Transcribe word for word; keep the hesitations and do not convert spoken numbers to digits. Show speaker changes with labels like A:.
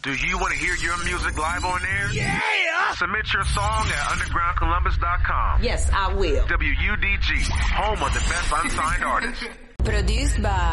A: Do you want to hear your music live on air? Yeah! Submit your song at underground columbus dot com.
B: Yes, I will.
A: W U D G, home of the best unsigned artists.
C: Produced by